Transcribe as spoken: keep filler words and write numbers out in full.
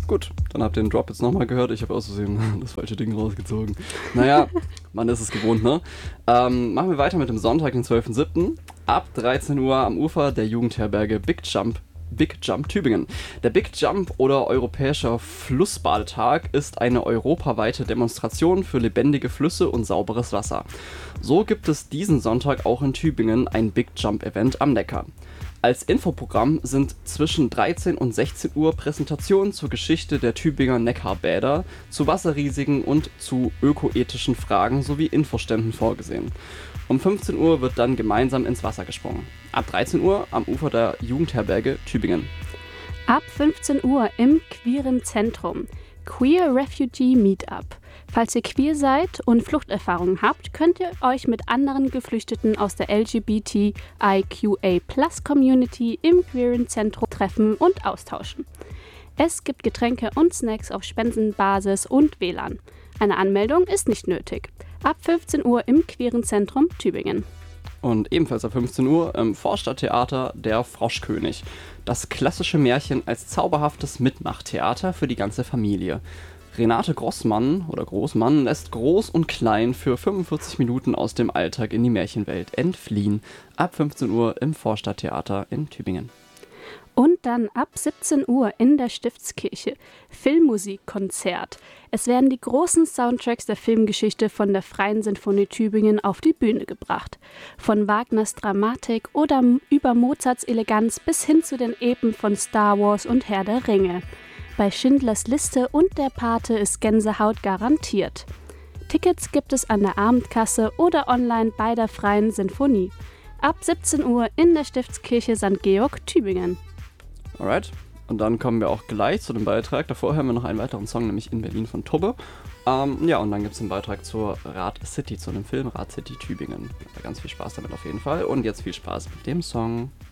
Gut, dann habt ihr den Drop jetzt nochmal gehört. Ich habe aus Versehen das falsche Ding rausgezogen. Naja, man ist es gewohnt, ne? Ähm, machen wir weiter mit dem Sonntag, den zwölften siebten ab dreizehn Uhr am Ufer der Jugendherberge Big Jump Big Jump Tübingen. Der Big Jump oder Europäischer Flussbadetag ist eine europaweite Demonstration für lebendige Flüsse und sauberes Wasser. So gibt es diesen Sonntag auch in Tübingen ein Big Jump Event am Neckar. Als Infoprogramm sind zwischen dreizehn und sechzehn Uhr Präsentationen zur Geschichte der Tübinger Neckarbäder, zu Wasserrisiken und zu ökoethischen Fragen sowie Infoständen vorgesehen. Um fünfzehn Uhr wird dann gemeinsam ins Wasser gesprungen. Ab dreizehn Uhr am Ufer der Jugendherberge Tübingen. Ab fünfzehn Uhr im Queeren Zentrum. Queer Refugee Meetup. Falls ihr queer seid und Fluchterfahrungen habt, könnt ihr euch mit anderen Geflüchteten aus der L G B T I Q A Plus Community im Queeren Zentrum treffen und austauschen. Es gibt Getränke und Snacks auf Spendenbasis und W L A N. Eine Anmeldung ist nicht nötig. Ab fünfzehn Uhr im Queeren Zentrum Tübingen. Und ebenfalls ab fünfzehn Uhr im Vorstadttheater Der Froschkönig. Das klassische Märchen als zauberhaftes Mitmachtheater für die ganze Familie. Renate Grossmann oder Großmann lässt Groß und Klein für fünfundvierzig Minuten aus dem Alltag in die Märchenwelt entfliehen. Ab fünfzehn Uhr im Vorstadttheater in Tübingen. Und dann ab siebzehn Uhr in der Stiftskirche Filmmusikkonzert. Es werden die großen Soundtracks der Filmgeschichte von der Freien Sinfonie Tübingen auf die Bühne gebracht. Von Wagners Dramatik oder über Mozarts Eleganz bis hin zu den Epen von Star Wars und Herr der Ringe. Bei Schindlers Liste und der Pate ist Gänsehaut garantiert. Tickets gibt es an der Abendkasse oder online bei der Freien Sinfonie. Ab siebzehn Uhr in der Stiftskirche Sankt Georg, Tübingen. Alright, und dann kommen wir auch gleich zu dem Beitrag. Davor hören wir noch einen weiteren Song, nämlich In Berlin von Tobbe. Ähm, ja, und dann gibt es einen Beitrag zur Rad City, zu dem Film Rad City Tübingen. Ganz viel Spaß damit auf jeden Fall. Und jetzt viel Spaß mit dem Song.